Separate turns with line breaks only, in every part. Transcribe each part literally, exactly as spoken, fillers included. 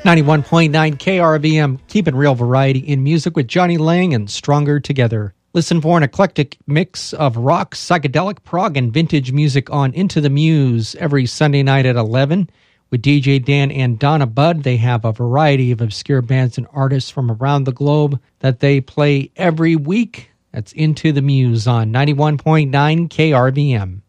ninety-one point nine K R V M, keeping real variety in music with Johnny Lang and Stronger Together. Listen for an eclectic mix of rock, psychedelic, prog, and vintage music on Into the Muse every Sunday night at eleven. With D J Dan and Donna Budd, they have a variety of obscure bands and artists from around the globe that they play every week. That's Into the Muse on ninety-one point nine K R V M.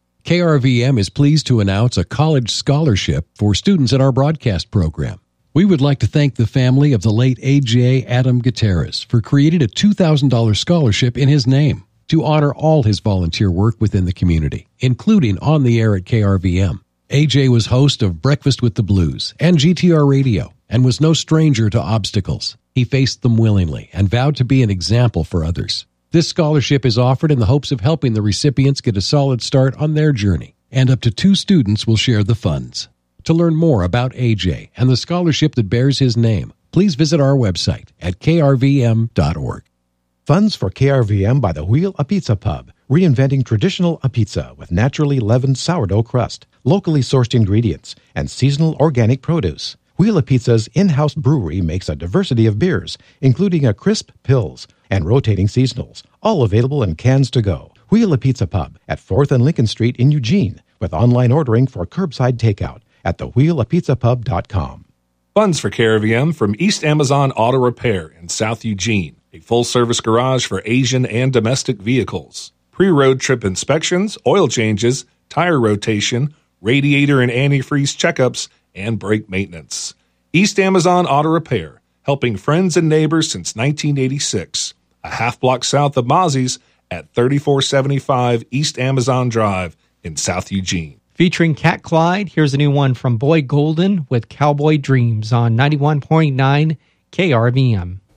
K R V M is pleased to announce a college scholarship for students in our broadcast program. We would like to thank the family of the late A J Adam Gutierrez for creating a two thousand dollars scholarship in his name to honor all his volunteer work within the community, including on the air at K R V M. A J was host of Breakfast with the Blues and G T R Radio and was no stranger to obstacles. He faced them willingly and vowed to be an example for others. This scholarship is offered in the hopes of helping the recipients get a solid start on their journey, and up to two students will share the funds. To learn more about A J and the scholarship that bears his name, please visit our website at k r v m dot org.
Funds for K R V M by the Wheel a Pizza Pub, reinventing traditional a pizza with naturally leavened sourdough crust, locally sourced ingredients, and seasonal organic produce. Wheel a Pizza's in-house brewery makes a diversity of beers, including a crisp Pils and rotating seasonals, all available in cans to go. Wheel a Pizza Pub at fourth and Lincoln Street in Eugene, with online ordering for curbside takeout at the wheel a pizza pub dot com.
Funds for K R V M from East Amazon Auto Repair in South Eugene, a full-service garage for Asian and domestic vehicles. Pre-road trip inspections, oil changes, tire rotation, radiator and antifreeze checkups, and brake maintenance. East Amazon Auto Repair, helping friends and neighbors since nineteen eighty-six. A half block south of Mozzie's at thirty-four seventy-five East Amazon Drive in South Eugene.
Featuring Cat Clyde, here's a new one from Boy Golden with Cowboy Dreams on ninety-one point nine K R V M.